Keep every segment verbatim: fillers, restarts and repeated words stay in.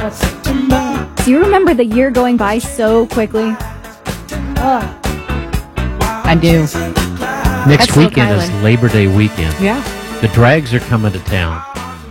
Do you remember the year going by so quickly? Oh. I do. Next That's weekend is Labor Day weekend. Yeah. The Drags are coming to town.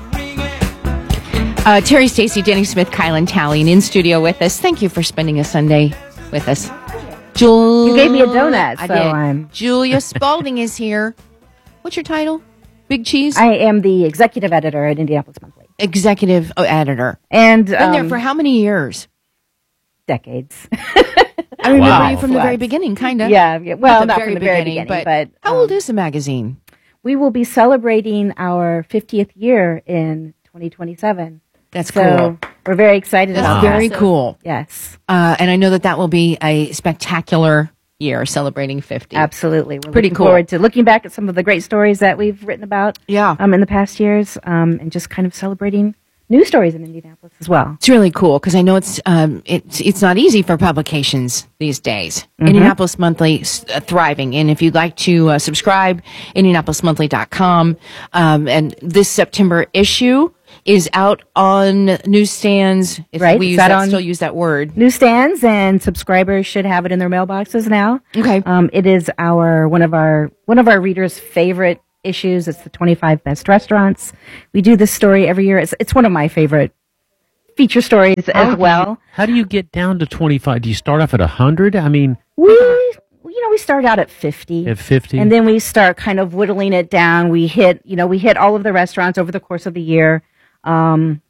Uh, Terry Stacy, Danny Smith, Kylan Talley, and in studio with us. Thank you for spending a Sunday with us. Jul- You gave me a donut, I so did. I'm... Julia Spalding is here. What's your title? Big Cheese? I am the executive editor at Indianapolis Monthly. Executive oh, editor. And Been um, there for how many years? decades. I remember Wow. you from the very beginning, kind of. Yeah, yeah, well, not, from the very beginning, but, but how um, old is the magazine? we will be celebrating our fiftieth year in twenty twenty-seven. That's So cool. we're very excited That's about very that. cool. Yes, Uh, and I know that that will be a spectacular year celebrating fifty. absolutely. We're Pretty looking cool. forward to looking back at some of the great stories that we've written about Yeah. um, in the past years, um, and just kind of celebrating new stories in Indianapolis as well. It's really cool because I know it's um, it's it's not easy for publications these days. Mm-hmm. Indianapolis Monthly is uh, thriving, and if you'd like to uh, subscribe, Indianapolis Monthly dot com. Um, and this September issue is out on newsstands. If Right, we it's use out that, on- still use that word. Newsstands and subscribers should have it in their mailboxes now. Okay. Um, it is our one of our one of our readers' favorite issues. It's the twenty-five best restaurants. We do this story every year. It's it's one of my favorite feature stories as well. How do you get down to twenty-five? Do you start off at one hundred? I mean, We you know we start out at fifty. at fifty? And then we start kind of whittling it down. We hit, you know, we hit all of the restaurants over the course of the year. Um,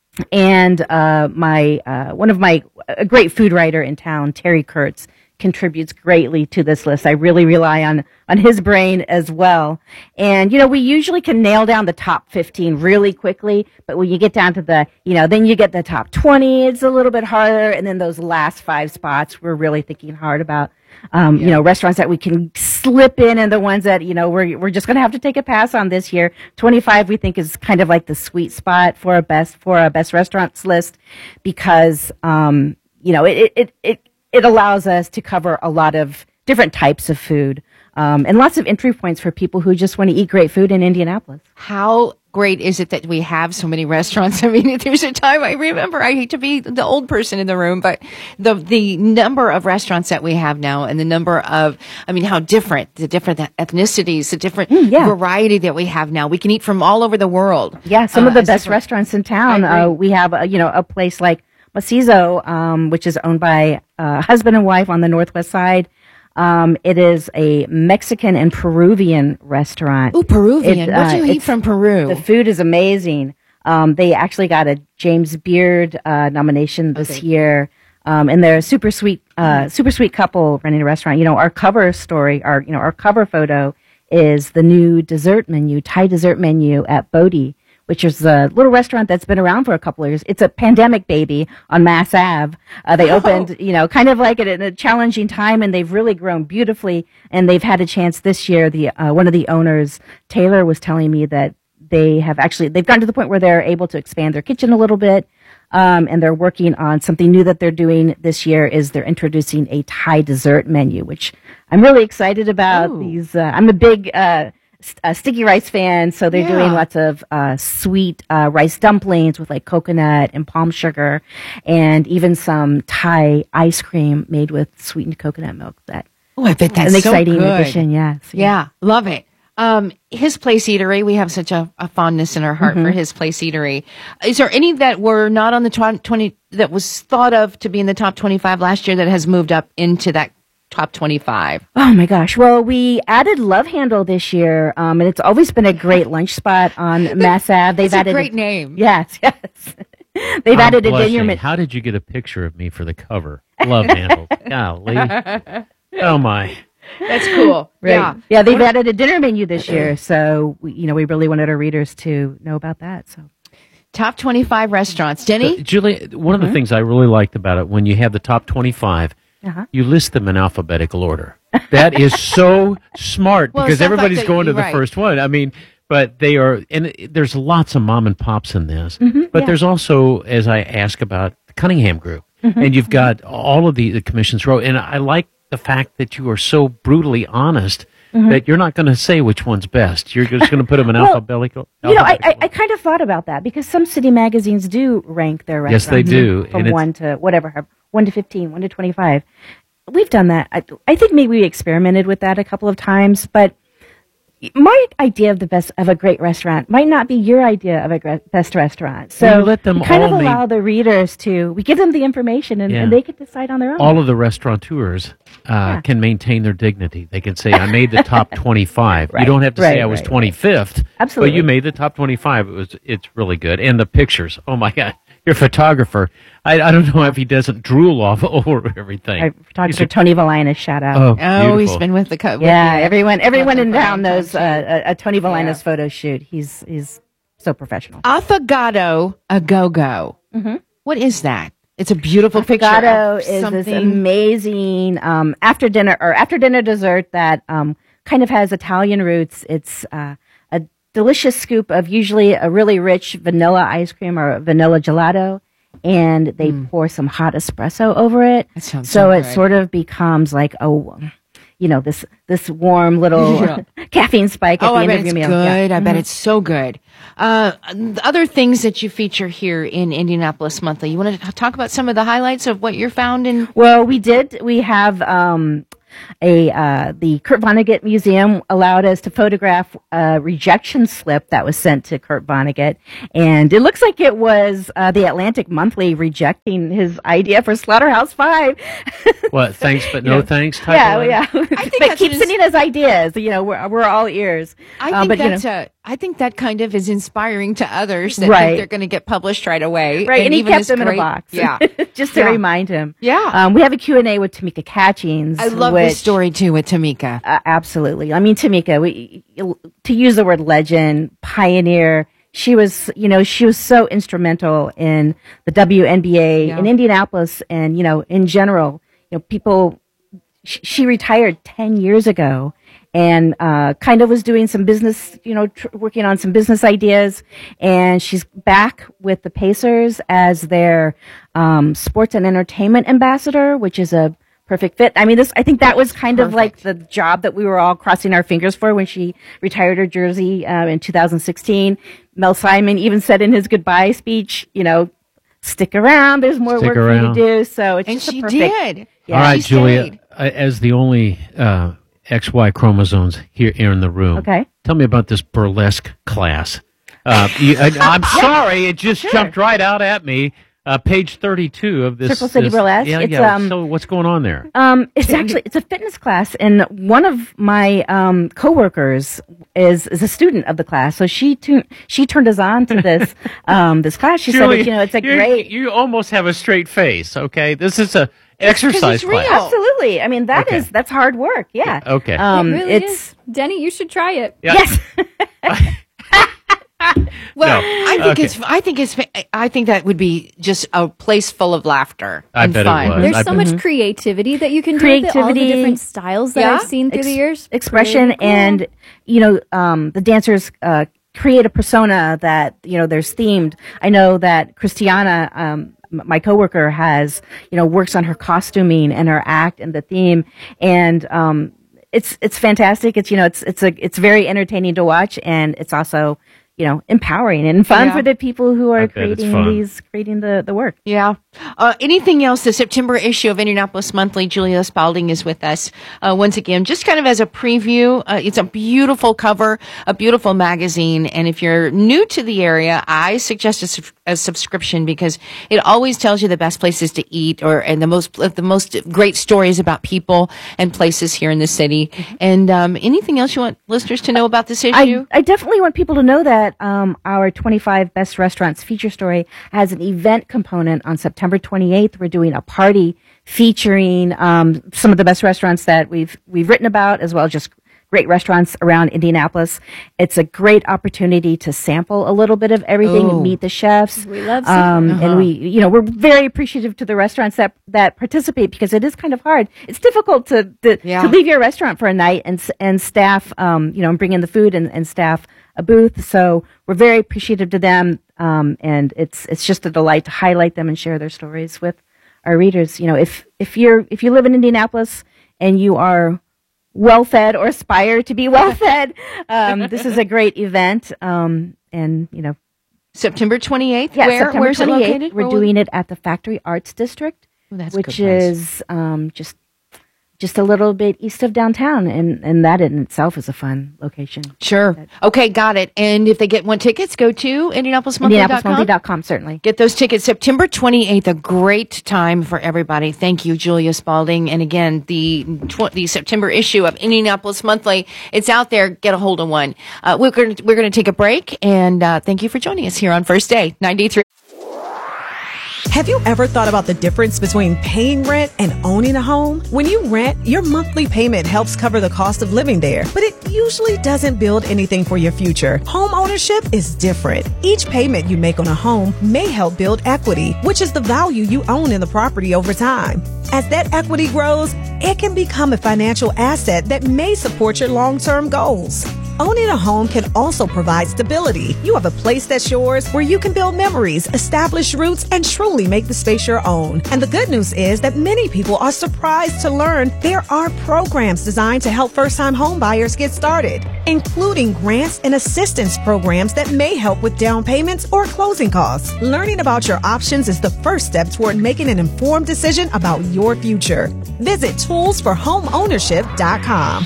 and uh, my uh, one of my a great food writer in town, Terry Kurtz, contributes greatly to this list. I really rely on on his brain as well. And you know, we usually can nail down the top fifteen really quickly, but when you get down to the, you know, then you get the top twenty, it's a little bit harder. And then those last five spots, we're really thinking hard about. Um, You know, restaurants that we can slip in, and the ones that, you know, we're we're just going to have to take a pass on this year. twenty-five we think is kind of like the sweet spot for a best for a best restaurants list, because um, you know it it it it allows us to cover a lot of different types of food, um, and lots of entry points for people who just want to eat great food in Indianapolis. How great is it that we have so many restaurants? I mean, there's a time I remember, I hate to be the old person in the room, but the the number of restaurants that we have now, and the number of, I mean, how different, the different ethnicities, the different Mm, yeah. variety that we have now. We can eat from all over the world. Yeah, some Uh, of the it's best different. restaurants in town. I agree. Uh, we have, a, you know, a place like Macizo, um, which is owned by uh, husband and wife on the northwest side. Um, it is a Mexican and Peruvian restaurant. Ooh, Peruvian. It, what do uh, you eat it's- from Peru? The food is amazing. Um, they actually got a James Beard uh, nomination this Okay. year, um, and they're a super sweet, uh, super sweet couple running a restaurant. You know, our cover story, our you know, our cover photo is the new dessert menu, Thai dessert menu at Bodhi, which is a little restaurant that's been around for a couple of years. It's a pandemic baby on Mass Ave. Uh, they opened, you know, kind of like at a challenging time, and they've really grown beautifully. And they've had a chance this year. The uh, one of the owners, Taylor, was telling me that they have actually they've gotten to the point where they're able to expand their kitchen a little bit, um, and they're working on something new that they're doing this year. Is they're introducing a Thai dessert menu, which I'm really excited about. Ooh. These uh, I'm a big uh, st- uh, sticky rice fan, so they're Yeah. doing lots of uh, sweet uh, rice dumplings with like coconut and palm sugar, and even some Thai ice cream made with sweetened coconut milk. That oh, I bet that's an so exciting good. addition. Yes. Yeah, love it. Um, his Place Eatery, we have such a, a fondness in our heart for His Place Eatery. Is there any that were not on the tw- twenty that was thought of to be in the top twenty-five last year that has moved up into that top twenty-five? Oh my gosh. Well, we added Love Handle this year, um, and it's always been a great lunch spot on Mass Ave. They've That's added a great name. Yes, yes. They've I'm added a blushing. dinner. How did you get a picture of me for the cover? Love handle. Golly. Oh, my. That's cool. Right. Yeah. Yeah, they've added a dinner menu this year, so we, you know we really wanted our readers to know about that. So Top twenty-five restaurants. Denny? Uh, Julie, one of the things I really liked about it, when you have the top twenty-five, Uh-huh. you list them in alphabetical order. That is so smart Well, because stuff like everybody's that, going to you're the right. first one. I mean, but they are, and it- there's lots of mom and pops in this. Mm-hmm, but there's also, as I ask about, the Cunningham Group. Mm-hmm. And you've got all of the, the commissions row. And I like the fact that you are so brutally honest that you're not going to say which one's best. You're just going to put them in Well, alphabetical. You know, I, I, alphabetical. I kind of thought about that because some city magazines do rank their Yes, restaurants they do, from and it's- one to whatever, one to fifteen, one to twenty-five. We've done that. I, I think maybe we experimented with that a couple of times, but my idea of the best of a great restaurant might not be your idea of a gre- best restaurant. So Well, you let them we kind all of name- allow the readers to, we give them the information and, Yeah. and they can decide on their own. All of the restaurateurs uh, Yeah. can maintain their dignity. They can say, I made the top twenty-five. You Right, don't have to right, say I was right, twenty-fifth. Absolutely. But you made the top twenty-five. It was, it's really good. And the pictures. Oh, my God. Your photographer. I, I don't know if he doesn't drool off over everything. Our He's photographer a- Tony Valina, shout out. oh, Oh, beautiful. he's been with the co- with Yeah, the- everyone, everyone in with the town knows uh, shoot. a, a Tony Valina's Yeah. photo shoot. He's he's so professional. Affogato a go go. What is that? It's a beautiful picture. Affogato of is this something. amazing um, after dinner or after dinner dessert that um, kind of has Italian roots. It's uh, a delicious scoop of usually a really rich vanilla ice cream or vanilla gelato, and they pour some hot espresso over it. That sounds so so it good. sort of becomes like a, you know, this this warm little Yeah. caffeine spike at Oh, the I end bet of it's your meal. Yeah. good. I bet it's so good. Uh, the other things that you feature here in Indianapolis Monthly. You want to talk about some of the highlights of what you're found in? Well, we did. We have um, a uh, the Kurt Vonnegut Museum allowed us to photograph a rejection slip that was sent to Kurt Vonnegut, and it looks like it was uh, the Atlantic Monthly rejecting his idea for Slaughterhouse Five. What? Thanks, but no know, thanks. Type yeah, of- yeah. think but that's keep what sending us ideas. You know, we're we're all ears. I Uh, think but, you that's know, a, I think that kind of is inspiring to others that Right. think they're going to get published right away. Right, and, he even kept this them in a great- box. Yeah. just to Yeah. remind him. Yeah. Um, we have a Q and A with Tamika Catchings. I love which, this story too with Tamika. Uh, absolutely. I mean, Tamika, we, to use the word legend, pioneer, she was, you know, she was so instrumental in the W N B A Yeah. in Indianapolis and, you know, in general, you know, people, she, she retired ten years ago and uh, kind of was doing some business, you know, tr- working on some business ideas. And she's back with the Pacers as their um, sports and entertainment ambassador, which is a perfect fit. I mean, this, I think that was kind of like the job that we were all crossing our fingers for when she retired her jersey uh, in two thousand sixteen. Mel Simon even said in his goodbye speech, you know, stick around. There's more Stick work for around. you to do. So it's And just a she perfect. did. Yeah. All right, She Julia, stayed. uh, as the only uh, X Y chromosomes here, here in the room, Okay. tell me about this burlesque class. Uh, you, I, I'm sorry, it just jumped right out at me. Uh, page thirty-two of this. Circle City this- Burlesque? Yeah, It's, yeah. um, so what's going on there? Um, it's actually it's a fitness class, and one of my um, coworkers is is a student of the class. So she tu- she turned us on to this um, this class. She Julia, said, you know, it's a you- great. You almost have a straight face. Okay, this is a exercise it's real. class. Absolutely. I mean, that is Okay. that's hard work. Yeah. Okay. Um, it really it's is. Denny, you should try it. Yeah. yes. Well, No. I think Okay. it's. I think it's. I think that would be just a place full of laughter. I and bet it fun. would. There's I so bet- much creativity that you can do with it, all the Creativity. different styles that Yeah. I've seen through Ex- the years. expression Pretty cool. and you know um, the dancers uh, create a persona that you know there's themed. I know that Christiana, um, m- my coworker, has you know works on her costuming and her act and the theme, and um, it's it's fantastic. It's you know it's it's a it's very entertaining to watch, and it's also you know empowering and fun Yeah. for the people who I are bet it's creating fun. these creating the the work. Yeah. Uh, anything else? The September issue of Indianapolis Monthly, Julia Spalding is with us uh, once again, just kind of as a preview. Uh, it's a beautiful cover, a beautiful magazine. And if you're new to the area, I suggest a, sub- a subscription because it always tells you the best places to eat or and the most the most great stories about people and places here in the city. And um, anything else you want listeners to know about this issue? I, I definitely want people to know that um, our twenty-five Best Restaurants feature story has an event component on September twenty-eighth. We're doing a party featuring um, some of the best restaurants that we've we've written about, as well as just great restaurants around Indianapolis. It's a great opportunity to sample a little bit of everything, Oh. meet the chefs. We love um, sampling. and we, you know, we're very appreciative to the restaurants that that participate because it is kind of hard. It's difficult to to, Yeah. to leave your restaurant for a night and s- and staff, um, you know, and bring in the food and, and staff a booth. So we're very appreciative to them, um, and it's it's just a delight to highlight them and share their stories with our readers. You know, if if you're if you live in Indianapolis and you are well fed or aspire to be well fed, um, this is a great event. Um, and, you know, September twenty-eighth. yeah, Where? September Where's it twenty-eighth. located? We're Where doing will- it at the Factory Arts District, Ooh, that's a good which place. is um, just just a little bit east of downtown, and, and that in itself is a fun location. Sure. Okay, got it. And if they get one tickets, go to Indianapolis Monthly dot com. Indianapolis Monthly dot com, certainly. Get those tickets. September twenty-eighth, a great time for everybody. Thank you, Julia Spalding. And again, the tw- the September issue of Indianapolis Monthly, it's out there. Get a hold of one. Uh, we're going we're going to take a break, and uh, thank you for joining us here on First Day ninety-three. Have you ever thought about the difference between paying rent and owning a home? When you rent, your monthly payment helps cover the cost of living there, but it usually doesn't build anything for your future. Home ownership is different. Each payment you make on a home may help build equity, which is the value you own in the property over time. As that equity grows, it can become a financial asset that may support your long-term goals. Owning a home can also provide stability. You have a place that's yours where you can build memories, establish roots, and truly make the space your own. And the good news is that many people are surprised to learn there are programs designed to help first-time home buyers get started, including grants and assistance programs that may help with down payments or closing costs. Learning about your options is the first step toward making an informed decision about your future. Visit tools for home ownership dot com.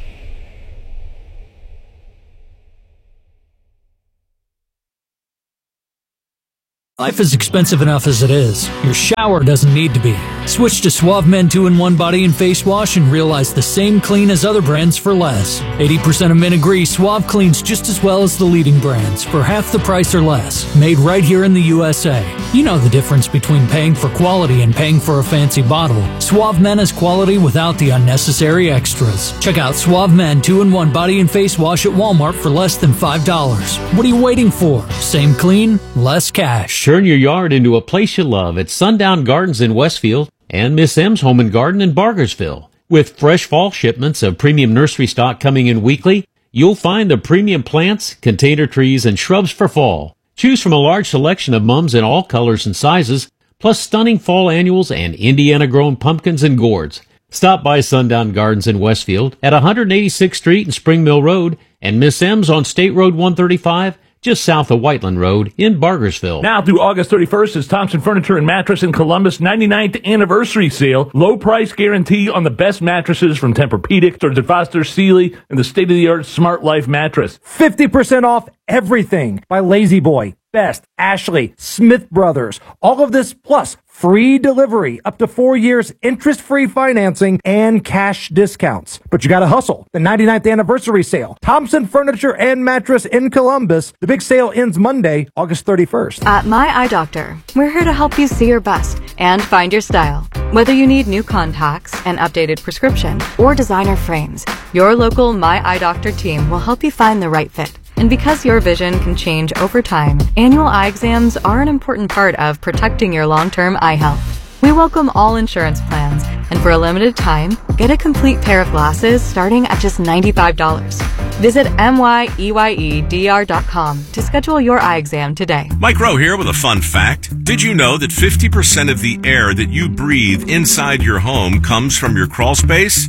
Life is expensive enough as it is. Your shower doesn't need to be. Switch to Suave Men two in one Body and Face Wash and realize the same clean as other brands for less. eighty percent of men agree Suave cleans just as well as the leading brands for half the price or less. Made right here in the U S A. You know the difference between paying for quality and paying for a fancy bottle. Suave Men is quality without the unnecessary extras. Check out Suave Men two in one Body and Face Wash at Walmart for less than five dollars. What are you waiting for? Same clean, less cash. Turn your yard into a place you love at Sundown Gardens in Westfield and Miss M's Home and Garden in Bargersville. With fresh fall shipments of premium nursery stock coming in weekly, you'll find the premium plants, container trees, and shrubs for fall. Choose from a large selection of mums in all colors and sizes, plus stunning fall annuals and Indiana-grown pumpkins and gourds. Stop by Sundown Gardens in Westfield at one eighty-sixth Street and Spring Mill Road and Miss M's on State Road one thirty-five, just south of Whiteland Road in Bargersville. Now through August thirty-first is Thompson Furniture and Mattress in Columbus ninety-ninth anniversary sale. Low price guarantee on the best mattresses from Tempur-Pedic, Stearns and Foster, Sealy, and the state-of-the-art Smart Life mattress. fifty percent off everything by Lazy Boy, Best, Ashley, Smith Brothers. All of this plus free delivery, up to four years interest-free financing, and cash discounts. But you gotta hustle. The ninety-ninth anniversary sale. Thompson Furniture and Mattress in Columbus. The big sale ends Monday, August thirty-first. At My Eye Doctor, we're here to help you see your best and find your style. Whether you need new contacts, an updated prescription, or designer frames, your local My Eye Doctor team will help you find the right fit. And because your vision can change over time, annual eye exams are an important part of protecting your long-term eye health. We welcome all insurance plans, and for a limited time, get a complete pair of glasses starting at just ninety-five dollars. Visit M Y E Y E D R dot com to schedule your eye exam today. Mike Rowe here with a fun fact. Did you know that fifty percent of the air that you breathe inside your home comes from your crawl space?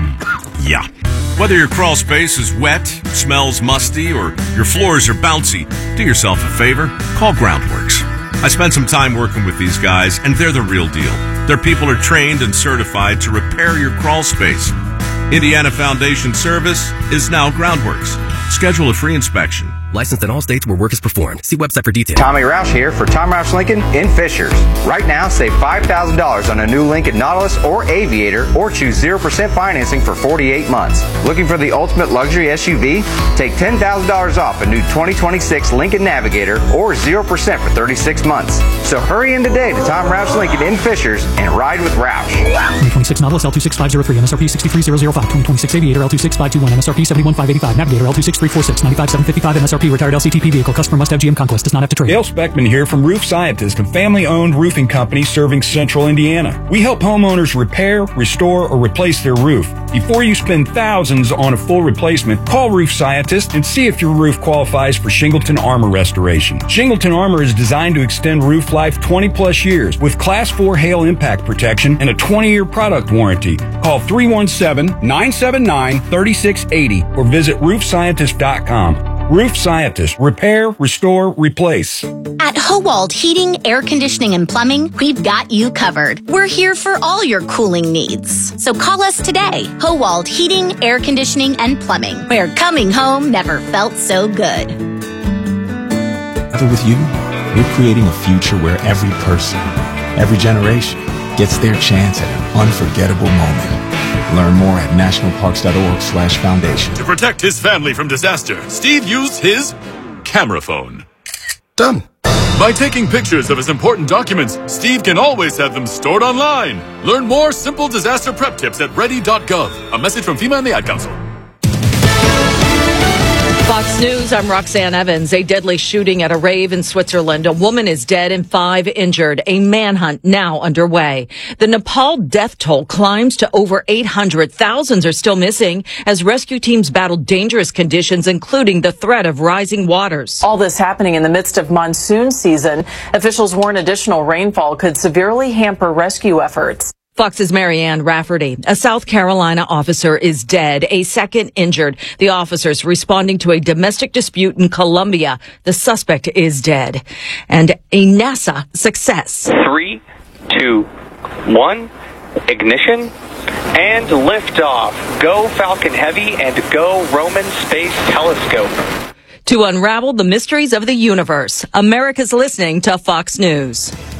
Yeah. Whether your crawl space is wet, smells musty, or your floors are bouncy, do yourself a favor, call Groundworks. I spent some time working with these guys, and they're the real deal. Their people are trained and certified to repair your crawl space. Indiana Foundation Service is now Groundworks. Schedule a free inspection. Licensed in all states where work is performed. See website for details. Tommy Roush here for Tom Roush Lincoln in Fishers. Right now, save five thousand dollars on a new Lincoln Nautilus or Aviator, or choose zero percent financing for forty-eight months. Looking for the ultimate luxury S U V? Take ten thousand dollars off a new twenty twenty-six Lincoln Navigator, or zero percent for thirty-six months. So hurry in today to Tom Roush Lincoln in Fishers and ride with Roush. twenty twenty-six Nautilus L two six five zero three, M S R P sixty-three thousand five. twenty twenty-six Aviator L two six five two one, M S R P seventy-one thousand five hundred eighty-five. Navigator L two six three four six, ninety-five thousand seven hundred fifty-five, M S R P P. Retired L C T P vehicle. Customer must have G M Conquest. Does not have to trade. Dale Speckman here from Roof Scientist, a family-owned roofing company serving central Indiana. We help homeowners repair, restore, or replace their roof. Before you spend thousands on a full replacement, call Roof Scientist and see if your roof qualifies for Shingleton Armor restoration. Shingleton Armor is designed to extend roof life twenty plus years with Class four hail impact protection and a twenty-year product warranty. Call three one seven, nine seven nine, three six eight zero or visit roof scientist dot com. Roof Scientist. Repair, restore, replace. At Howald Heating, Air Conditioning, and Plumbing, we've got you covered. We're here for all your cooling needs. So call us today. Howald Heating, Air Conditioning, and Plumbing, where coming home never felt so good. Together with you, we're creating a future where every person, every generation, gets their chance at an unforgettable moment. Learn more at nationalparks.org slash foundation. To protect his family from disaster, Steve used his camera phone. Done. By taking pictures of his important documents, Steve can always have them stored online. Learn more simple disaster prep tips at ready dot gov. A message from FEMA and the Ad Council. Fox News, I'm Roxanne Evans. A deadly shooting at a rave in Switzerland. A woman is dead and five injured. A manhunt now underway. The Nepal death toll climbs to over eight hundred. Thousands are still missing as rescue teams battle dangerous conditions, including the threat of rising waters. All this happening in the midst of monsoon season. Officials warn additional rainfall could severely hamper rescue efforts. Fox's Marianne Rafferty. A South Carolina officer is dead, a second injured. The officers responding to a domestic dispute in Colombia. The suspect is dead. And a NASA success. Three, two, one, ignition, and liftoff. Go Falcon Heavy and go Roman Space Telescope. To unravel the mysteries of the universe, America's listening to Fox News.